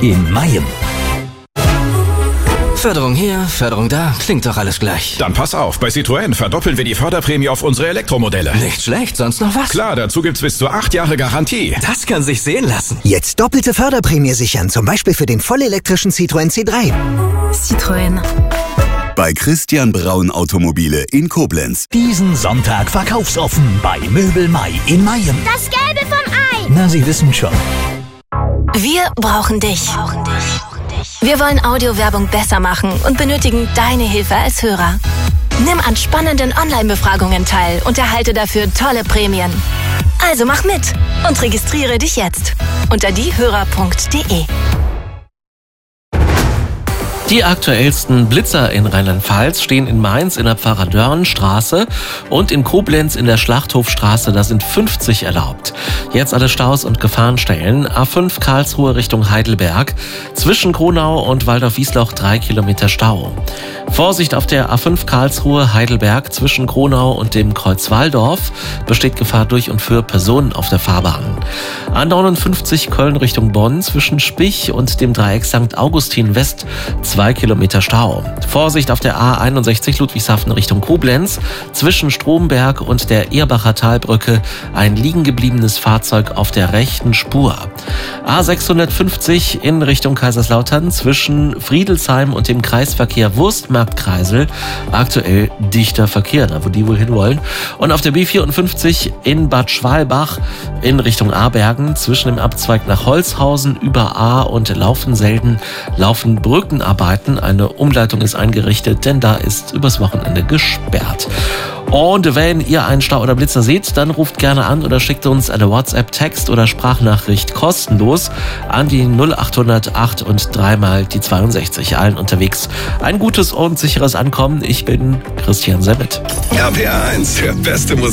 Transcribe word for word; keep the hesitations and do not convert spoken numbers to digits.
in Mayen. Förderung hier, Förderung da, klingt doch alles gleich. Dann pass auf, bei Citroën verdoppeln wir die Förderprämie auf unsere Elektromodelle. Nicht schlecht, sonst noch was? Klar, dazu gibt's bis zu acht Jahre Garantie. Das kann sich sehen lassen. Jetzt doppelte Förderprämie sichern, zum Beispiel für den vollelektrischen Citroën C drei. Citroën. Bei Christian Braun Automobile in Koblenz. Diesen Sonntag verkaufsoffen bei Möbel Mai in Mayen. Das Gelbe vom Ei. Na, Sie wissen schon. Wir brauchen dich. Wir wollen Audiowerbung besser machen und benötigen deine Hilfe als Hörer. Nimm an spannenden Online-Befragungen teil und erhalte dafür tolle Prämien. Also mach mit und registriere dich jetzt unter diehörer punkt de. Die aktuellsten Blitzer in Rheinland-Pfalz stehen in Mainz in der Pfarrer-Dörn-Straße und in Koblenz in der Schlachthofstraße. Da sind fünfzig erlaubt. Jetzt alle Staus und Gefahrenstellen. A fünf Karlsruhe Richtung Heidelberg. Zwischen Kronau und Waldorf-Wiesloch drei Kilometer Stau. Vorsicht auf der A fünf Karlsruhe Heidelberg zwischen Kronau und dem Kreuz Walldorf. Besteht Gefahr durch und für Personen auf der Fahrbahn. A neunundfünfzig Köln Richtung Bonn zwischen Spich und dem Dreieck Sankt Augustin West. Zwei Kilometer Stau. Vorsicht auf der A einundsechzig Ludwigshafen Richtung Koblenz. Zwischen Stromberg und der Ehrbacher Talbrücke ein liegen gebliebenes Fahrzeug auf der rechten Spur. A sechshundertfünfzig in Richtung Kaiserslautern zwischen Friedelsheim und dem Kreisverkehr Wurstmarktkreisel. Aktuell dichter Verkehr, da wo die wohl hinwollen. Und auf der B vierundfünfzig in Bad Schwalbach in Richtung Abergen zwischen dem Abzweig nach Holzhausen über A und Laufenselden laufen Brückenarbeiten. Eine Umleitung ist eingerichtet, denn da ist übers Wochenende gesperrt. Und wenn ihr einen Stau oder Blitzer seht, dann ruft gerne an oder schickt uns eine WhatsApp, Text oder Sprachnachricht kostenlos an die null achthundert acht und dreimal die zweiundsechzig. Allen unterwegs ein gutes und sicheres Ankommen. Ich bin Christian Semmit. R P R eins, der beste Musik.